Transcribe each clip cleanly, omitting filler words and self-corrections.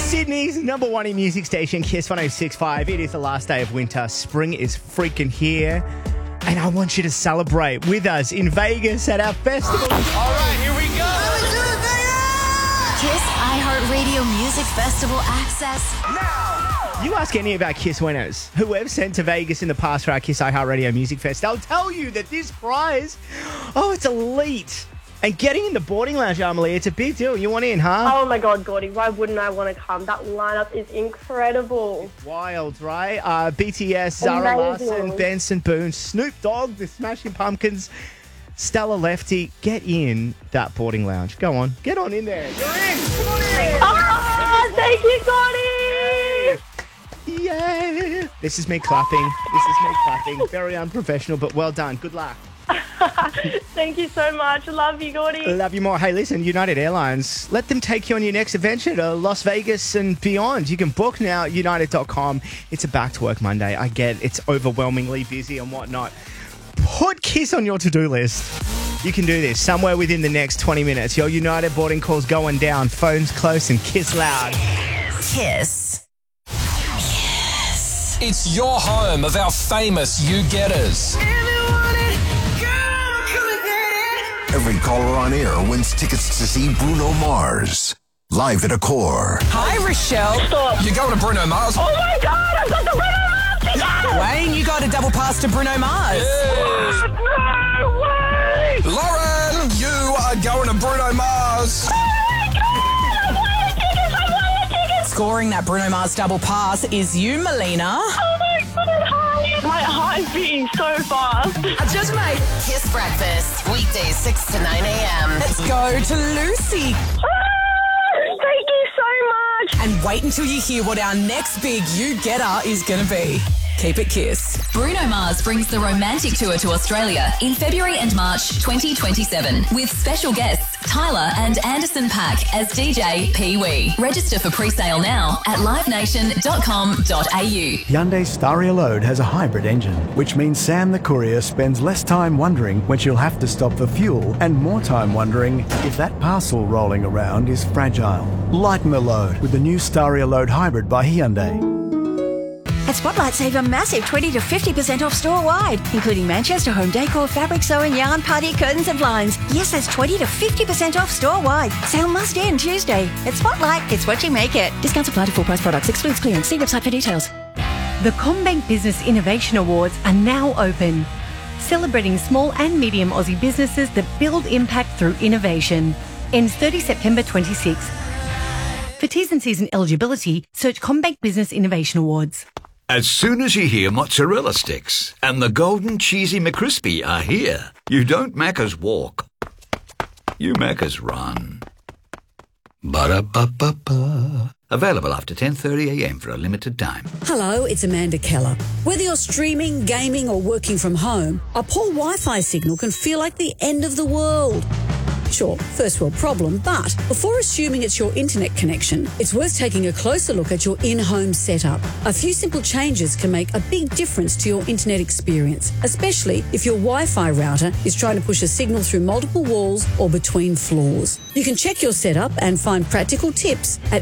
Sydney's number one in music station, Kiss 106.5. It is the last day of winter. Spring is freaking here. And I want you to celebrate with us in Vegas at our festival. All right, here we go. Kiss iHeartRadio Music Festival access Now. You ask any of our Kiss winners who we've sent to Vegas in the past for our Kiss iHeartRadio Music Fest, they'll tell you that this prize, it's elite. And getting in the boarding lounge, Amelie, it's a big deal. You want in, huh? Oh my God, Gordy, why wouldn't I want to come? That lineup is incredible. Wild, right? BTS, Zara Amazing. Larsson, Benson Boone, Snoop Dogg, the Smashing Pumpkins, Stella Lefty. Get in that boarding lounge. Go on, get on in there. You're in. Come on in. Oh, thank you, Gordy. Yeah. This is me clapping. Very unprofessional, but well done. Good luck. Thank you so much. Love you, Gordy. Love you more. Hey, listen, United Airlines, let them take you on your next adventure to Las Vegas and beyond. You can book now at united.com. It's a back-to-work Monday. I get it's overwhelmingly busy and whatnot. Put Kiss on your to-do list. You can do this somewhere within the next 20 minutes. Your United boarding call's going down, phones close, and Kiss loud. Kiss. It's your home of our famous you-getters. Every caller on air wins tickets to see Bruno Mars live at Accor. Hi, Rochelle. Stop. You're going to Bruno Mars? Oh my God, I've got the Bruno Mars ticket. Wayne, you got a double pass to Bruno Mars. Yes. No way. Lauren, you are going to Bruno Mars. Oh my God, I won the tickets. Scoring that Bruno Mars double pass is you, Melina. Oh my God, hi. My heart is beating so fast. I just made. Kiss breakfast. Weekdays 6 to 9 a.m. Let's go to Lucy. Thank you so much. And wait until you hear what our next big you-getter is going to be. Keep it Kiss. Bruno Mars brings the Romantic Tour to Australia in February and March 2027 with special guests Tyler and Anderson .Paak as DJ Pee Wee. Register for pre-sale now at livenation.com.au. Hyundai Staria Load has a hybrid engine, which means Sam the courier spends less time wondering when she'll have to stop for fuel and more time wondering if that parcel rolling around is fragile. Lighten the load with the new Staria Load Hybrid by Hyundai. At Spotlight, save a massive 20 to 50% off store-wide, including Manchester home decor, fabric sewing, yarn, party, curtains and blinds. Yes, that's 20 to 50% off store-wide. Sale must end Tuesday. At Spotlight, it's what you make it. Discounts apply to full-price products. Excludes clearance. See website for details. The CommBank Business Innovation Awards are now open, celebrating small and medium Aussie businesses that build impact through innovation. Ends 30 September 26. For T's and C's and eligibility, search CommBank Business Innovation Awards. As soon as you hear mozzarella sticks and the golden cheesy McCrispy are here, you don't Macca's walk. You Macca's run. Ba-da-ba-ba-ba. Available after 10:30 a.m. for a limited time. Hello, it's Amanda Keller. Whether you're streaming, gaming or working from home, a poor Wi-Fi signal can feel like the end of the world. Sure, first world problem, but before assuming it's your internet connection, it's worth taking a closer look at your in-home setup. A few simple changes can make a big difference to your internet experience, especially if your Wi-Fi router is trying to push a signal through multiple walls or between floors. You can check your setup and find practical tips at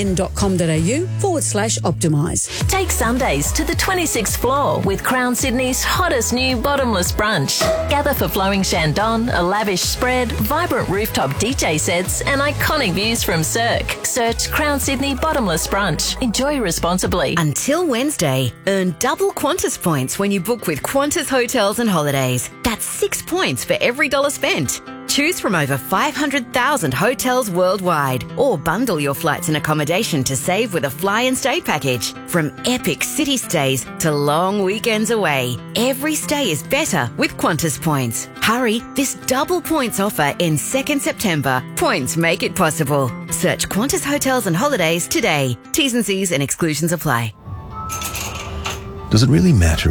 nbn.com.au/optimise. Take Sundays to the 26th floor with Crown Sydney's hottest new bottomless brunch. Gather for flowing Shandong, a lavish spread, vibrant rooftop DJ sets and iconic views from Cirque. Search Crown Sydney Bottomless Brunch. Enjoy responsibly. Until Wednesday, earn double Qantas points when you book with Qantas Hotels and Holidays. That's 6 points for every dollar spent. Choose from over 500,000 hotels worldwide or bundle your flights and accommodation to save with a fly and stay package. From epic city stays to long weekends away, every stay is better with Qantas points. Hurry, this double points offer ends 2nd September. Points make it possible. Search Qantas Hotels and Holidays today. T's and C's and exclusions apply. Does it really matter